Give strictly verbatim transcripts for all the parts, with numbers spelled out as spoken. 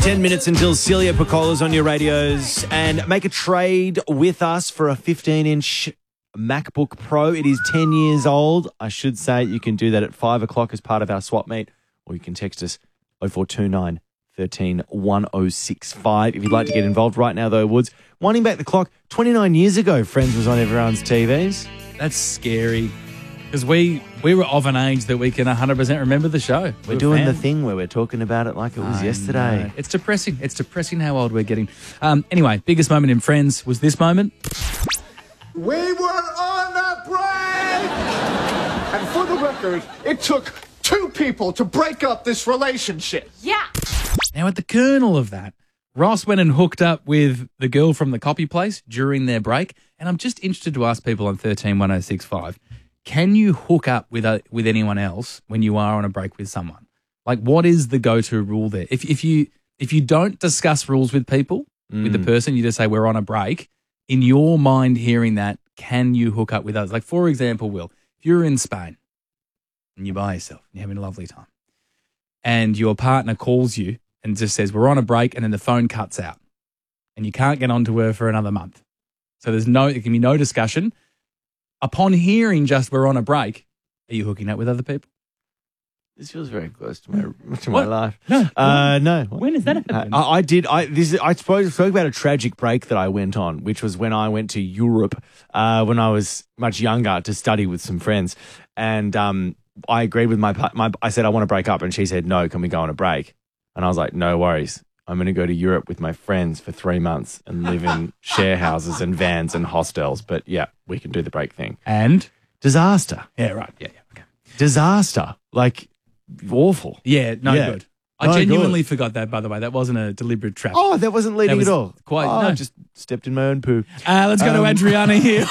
Ten minutes until Celia Piccola's on your radios, and make a trade with us for a fifteen-inch MacBook Pro. It is ten years old. I should say you can do that at five o'clock as part of our swap meet, or you can text us oh four two nine, one three, one oh six five if you'd like to get involved. Right now, though, Woods, winding back the clock, twenty-nine years ago, Friends was on everyone's T Vs. That's scary. Because we, we were of an age that we can one hundred percent remember the show. We're we were doing fans. the thing where we're talking about it like it was I yesterday. know. It's depressing. It's depressing how old we're getting. Um, anyway, biggest moment in Friends was this moment. We were on a break! And for the record, it took two people to break up this relationship. Yeah. Now, at the kernel of that, Ross went and hooked up with the girl from the copy place during their break. And I'm just interested to ask people on thirteen one oh six five, can you hook up with a, with anyone else when you are on a break with someone? Like, what is the go-to rule there? If if you if you don't discuss rules with people, mm. with the person, you just say we're on a break. In your mind, hearing that, can you hook up with others? Like, for example, Will, if you're in Spain and you're by yourself, and you're having a lovely time, and your partner calls you and just says we're on a break, and then the phone cuts out, and you can't get onto her for another month. So there's no, there can be no discussion. Upon hearing just we're on a break, are you hooking up with other people? This feels very close to my to my What? life. No. Uh, no. When has that Uh, happened? I, I did. I this. I spoke, spoke about a tragic break that I went on, which was when I went to Europe uh, when I was much younger to study with some friends, and um, I agreed with my, my. I said I want to break up, and she said no. Can we go on a break? And I was like, no worries. I'm going to go to Europe with my friends for three months and live in share houses and vans and hostels. But yeah, we can do the break thing. And? Disaster. Yeah, right. Yeah, yeah. Okay. Disaster. Like, awful. Yeah, no Yeah. good. I No genuinely good. forgot that, by the way. That wasn't a deliberate trap. Oh, that wasn't leading That was at all. quite- oh, no. I just stepped in my own poo. Uh, let's go Um, to Adriana here.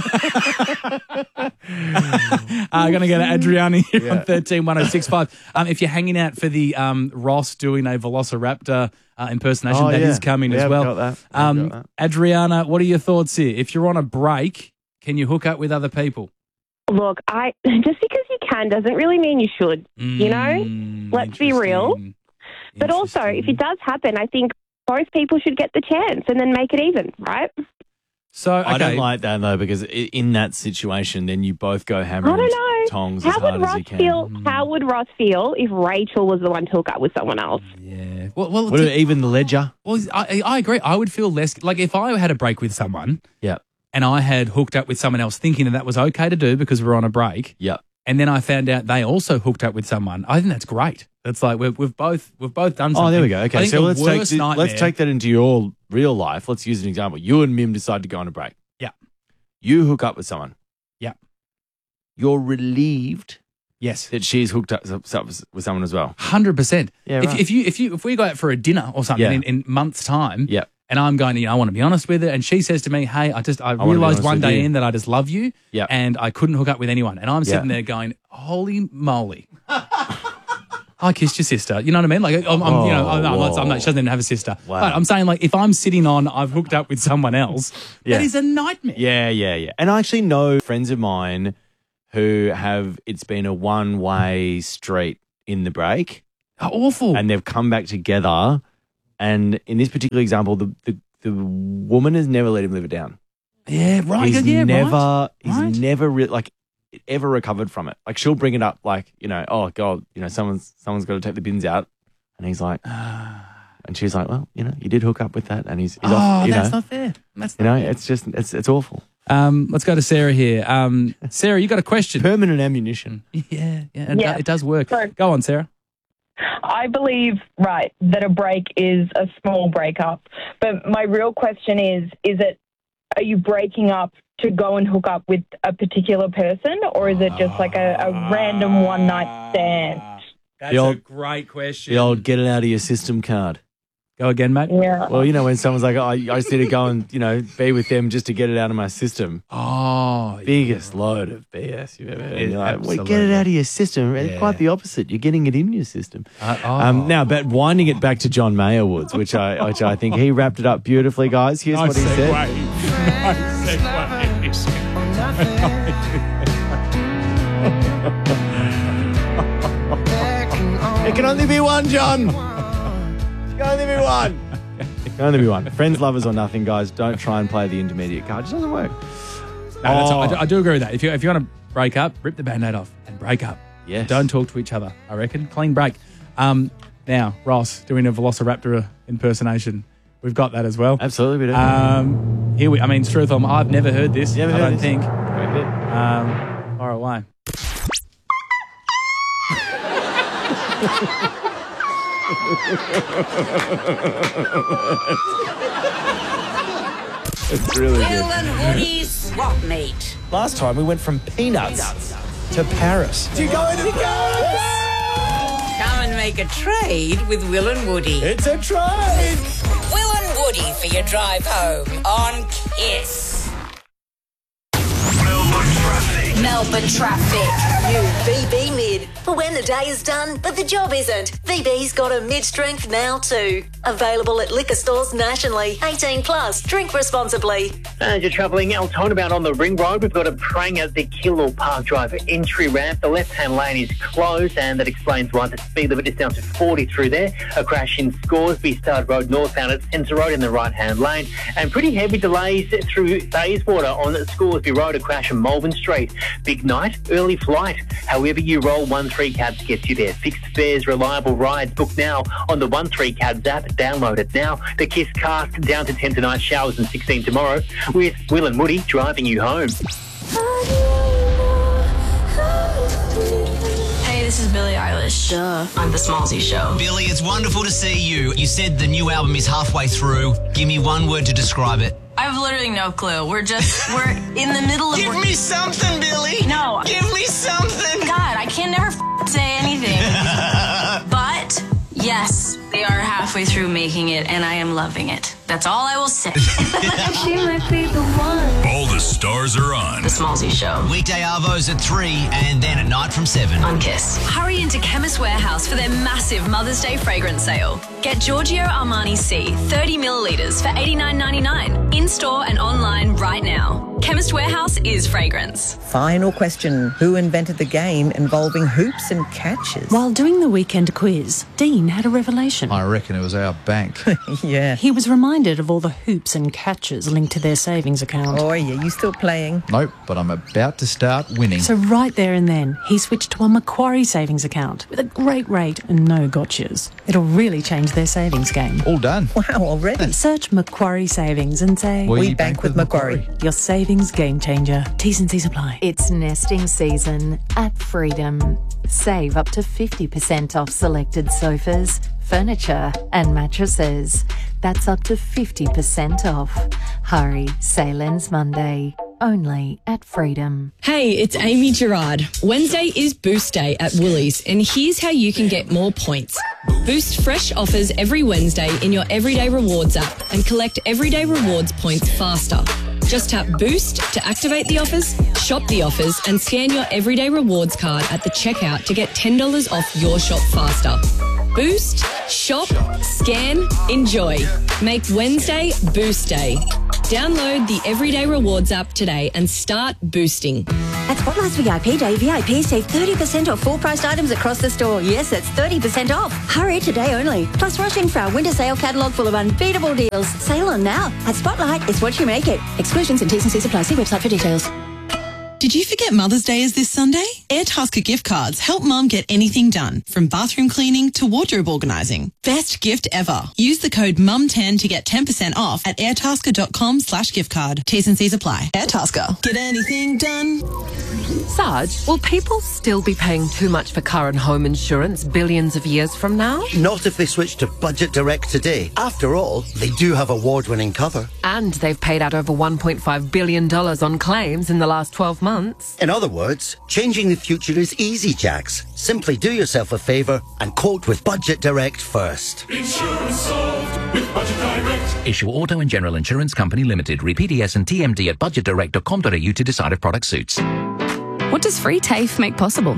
I'm going to go to Adriana here Yeah. on thirteen one oh six five. Um, if you're hanging out for the um, Ross doing a Velociraptor uh, impersonation, Oh, that is yeah. coming We as have well. got that. We have Um, got that. Adriana, what are your thoughts here? If you're on a break, can you hook up with other people? Look, I just because you can doesn't really mean you should, you know? Mm, Let's be real. interesting. But also, if Interesting. it does happen, I think both people should get the chance and then make it even, right? So, okay. I don't like that, though, because i- in that situation, then you both go hammer I don't and know. tongs How as hard would as Ross you can. feel? How would Ross feel if Rachel was the one to hook up with someone else? Yeah. Well, well, What to- about even the ledger? well I, I agree. I would feel less like if I had a break with someone Yeah. and I had hooked up with someone else thinking that that was okay to do because we're on a break. Yeah. And then I found out they also hooked up with someone. I think that's great. It's like we've, we've both we've both done something. Oh, there we go. I Okay, think so the let's take worst the- nightmare- let's take that into your real life. Let's use an example. You and Mim decide to go on a break. Yeah. You hook up with someone. Yeah. You're relieved Yes. that she's hooked up with someone as well. Hundred percent. Yeah, If, right. if you if you if we go out for a dinner or something Yeah. in, in months' time, Yeah. and I'm going, you know, I want to be honest with her, and she says to me, "Hey, I just I, wanna be realized honest one with day you." in that I just love you, Yeah. and I couldn't hook up with anyone," and I'm sitting Yeah. there going, "Holy moly." I kissed your sister. You know what I mean? Like, I'm, I'm you know, I'm, I'm not, I'm not, she doesn't even have a sister. Wow. But I'm saying, like, if I'm sitting on, I've hooked up with someone else, Yeah. that is a nightmare. Yeah, yeah, yeah. And I actually know friends of mine who have, it's been a one way street in the break How awful. and they've come back together. And in this particular example, the, the, the woman has never let him live it down. yeah, right. He's yeah, never, right. he's Right. never re- like ever recovered from it. Like she'll bring it up, like you know, oh god, you know, someone's someone's got to take the bins out, and he's like, and she's like, well, you know, you did hook up with that, and he's, he's Oh, off, you that's know, not fair. That's you not know, it's just it's it's awful. Um, let's go to Sarah here. Um, Sarah, you got a question? Permanent ammunition. Yeah, yeah, it, Yeah. do- it does work. So- Go on, Sarah. I believe, right, that a break is a small breakup. But my real question is, is it, are you breaking up to go and hook up with a particular person, or is it just like a, a random one-night stand? That's The old- a great question. The old get it out of your system card. Go again, mate. Yeah. Well, you know, when someone's like, oh, I just need to go and, you know, be with them just to get it out of my system. Oh, Biggest load of B S you've ever heard. It- You're like, well, get it absolutely. out of your system. It's Yeah. quite the opposite. You're getting it in your system. Uh, oh. Um, now, but winding it back to John Mayer Woods, which I, which I think he wrapped it up beautifully, guys. Here's what he said. It can only be one, John. Can only be one. Can only be one. Friends, lovers, or nothing, guys. Don't try and play the intermediate card. It just doesn't work. No, that's, Oh. I, do, I do agree with that. If you if you want to break up, rip the Band-Aid off and break up. Yes. Don't talk to each other, I reckon. Clean break. Um, now, Ross, doing a Velociraptor impersonation. We've got that as well. Absolutely, we do. Um, here we, I mean, Struthom, I've never heard this. You ever I heard don't this? think. Great bit. Um, far away. It's really Will good. and Woody's swap meet. Last time we went from peanuts, to Paris. You going to Paris? Come and make a trade with Will and Woody. It's a trade. Will and Woody for your drive home on Kiss. Melbourne traffic. New V B Mid. For when the day is done, but the job isn't. V B's got a mid-strength now too. Available at liquor stores nationally. eighteen plus. Drink responsibly. As you're travelling Altona bound on the Ring Road, we've got a praying at the Killall Park Drive entry ramp. The left-hand lane is closed, and that explains why the speed limit is down to forty through there. A crash in Scoresby Stard Road northbound at Centre Road in the right-hand lane. And pretty heavy delays through Bayswater on Scoresby Road, a crash on Malvern Street. Big night, early flight. However you roll, one three cabs gets you there. Fixed fares, reliable rides. Book now on the one three cabs app. Download it now. The Kiss cast down to ten tonight, showers and sixteen tomorrow. With Will and Woody driving you home. Hey, this is Billie Eilish. Duh. I'm The Smallsy Show. Billy, it's wonderful to see you. You said the new album is halfway through. Give me one word to describe it. I have literally no clue. We're just, we're in the middle of... Give me something, Billy. No. Give me something. God, I can never f- say anything. But, yes, they are halfway through making it, and I am loving it. That's all I will say. She might be the one. All the stars are on. The Smallsy Show. Weekday Arvos at three and then at night from seven. On Kiss. Hurry into Chemist Warehouse for their massive Mother's Day fragrance sale. Get Giorgio Armani C, thirty millilitres for eighty-nine ninety-nine. In-store and online right now. Chemist Warehouse is fragrance. Final question. Who invented the game involving hoops and catches? While doing the weekend quiz, Dean had a revelation. I reckon it was our bank. Yeah. He was reminded of all the hoops and catches linked to their savings account. Oh, yeah. You still playing? Nope, but I'm about to start winning. So right there and then, he switched to a Macquarie savings account with a great rate and no gotchas. It'll really change their savings game. All done. Wow, already? Search Macquarie Savings and say, We, we bank, bank with Macquarie. Macquarie. Your savings game changer. T's and C's apply. It's nesting season at Freedom. Save up to fifty percent off selected sofas, furniture and mattresses. That's up to fifty percent off. Hurry, sale ends Monday. Only at Freedom. Hey, it's Amy Gerard. Wednesday is Boost Day at Woolies, and here's how you can get more points. Boost fresh offers every Wednesday in your Everyday Rewards app and collect Everyday Rewards points faster. Just tap Boost to activate the offers, shop the offers, and scan your Everyday Rewards card at the checkout to get ten dollars off your shop faster. Boost, shop, scan, enjoy. Make Wednesday Boost Day. Download the Everyday Rewards app today and start boosting. At Spotlight's V I P Day, V I Ps save thirty percent off full-priced items across the store. Yes, that's thirty percent off. Hurry today only. Plus, rush in for our winter sale catalogue full of unbeatable deals. Sale on now. At Spotlight, it's what you make it. Exclusions and T's and C's apply. See website for details. Did you forget Mother's Day is this Sunday? Airtasker gift cards help Mum get anything done, from bathroom cleaning to wardrobe organising. Best gift ever. Use the code mum ten to get ten percent off at airtasker.com slash gift card. T's and C's apply. Airtasker. Get anything done. Sarge, will people still be paying too much for car and home insurance billions of years from now? Not if they switch to Budget Direct today. After all, they do have award-winning cover. And they've paid out over one point five billion dollars on claims in the last twelve months. In other words, changing the future is easy, Jax. Simply do yourself a favour and quote with Budget Direct first. Insurance solved with Budget Direct. Issue Auto and General Insurance Company Limited. Read P D S and T M D at budget direct dot com dot a u to decide if product suits. What does Free TAFE make possible?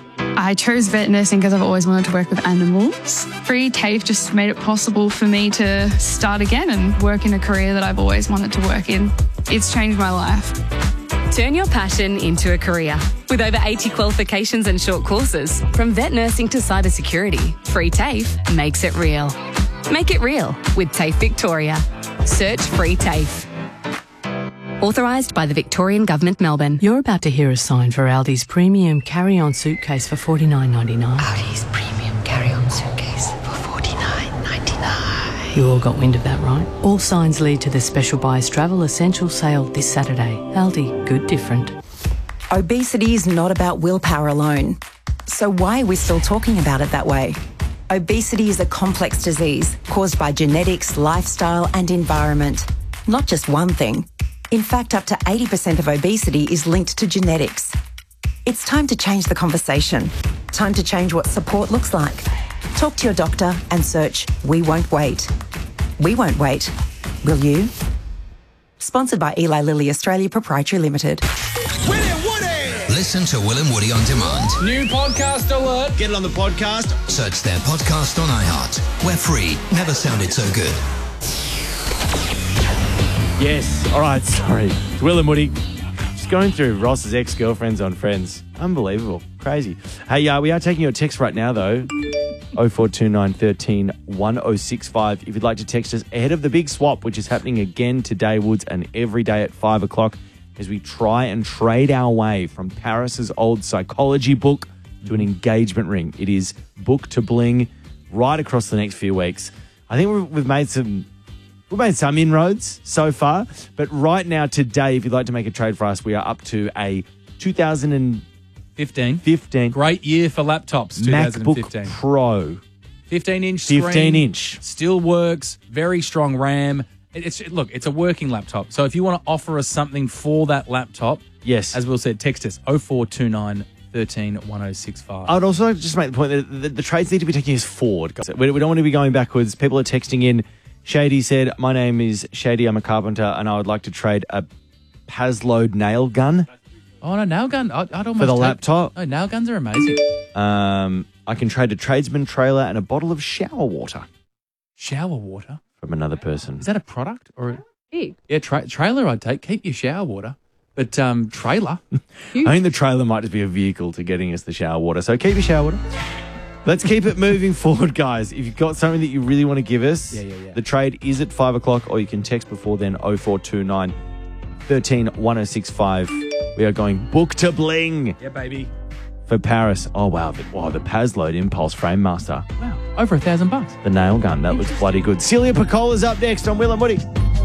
I chose vet nursing because I've always wanted to work with animals. Free TAFE just made it possible for me to start again and work in a career that I've always wanted to work in. It's changed my life. Turn your passion into a career. With over eighty qualifications and short courses, from vet nursing to cybersecurity, Free TAFE makes it real. Make it real with TAFE Victoria. Search Free TAFE. Authorised by the Victorian Government, Melbourne. You're about to hear a sign for Aldi's premium carry-on suitcase for forty-nine ninety-nine. Aldi's premium carry-on suitcase for forty-nine ninety-nine. You all got wind of that, right? All signs lead to the Special Buys Travel Essential Sale this Saturday. Aldi, good different. Obesity is not about willpower alone. So why are we still talking about it that way? Obesity is a complex disease caused by genetics, lifestyle and environment. Not just one thing. In fact, up to eighty percent of obesity is linked to genetics. It's time to change the conversation. Time to change what support looks like. Talk to your doctor and search We Won't Wait. We won't wait. Will you? Sponsored by Eli Lilly Australia Proprietary Limited. Listen to Will and Woody on demand. New podcast alert. Get it on the podcast. Search their podcast on iHeart. We're free. Never sounded so good. Yes. All right. Sorry. It's Will and Woody. Just going through Ross's ex-girlfriends on Friends. Unbelievable. Crazy. Hey, uh, we are taking your text right now, though. oh four two nine, one three, one oh six five. If you'd like to text us ahead of the big swap, which is happening again today, Woods, and every day at five o'clock, as we try and trade our way from Paris's old psychology book to an engagement ring. It is book to bling right across the next few weeks. I think we've, we've made some we've made some inroads so far, but right now today, if you'd like to make a trade for us, we are up to a two thousand fifteen. fifteen Great year for laptops, twenty fifteen. MacBook Pro. fifteen inch screen. fifteen inch. Still works. Very strong RAM. It's look, it's a working laptop. So if you want to offer us something for that laptop, yes, as Will said, text us oh four two nine, one three, one oh six five. I would also like to just make the point that the, the trades need to be taking us forward. We, we don't want to be going backwards. People are texting in. Shady said, my name is Shady, I'm a carpenter, and I would like to trade a Paslode nail gun. Oh, no, nail gun. I'd, I'd almost for the take, laptop. No, nail guns are amazing. Um, I can trade a tradesman trailer and a bottle of shower water. Shower water? From another person. Is that a product or a... Big. Yeah, tra- trailer I'd take. Keep your shower water. But um, trailer? I think the trailer might just be a vehicle to getting us the shower water. So keep your shower water. Let's keep it moving forward, guys. If you've got something that you really want to give us, yeah, yeah, yeah. the trade is at five o'clock, or you can text before then oh four two nine, one three, one oh six five. We are going book to bling. Yeah, baby. For Paris. Oh, wow. The, wow, the Paslode Impulse Frame Master. Wow. Over a thousand bucks. The nail gun. That looks bloody good. Celia Piccola's up next on Will and Woody.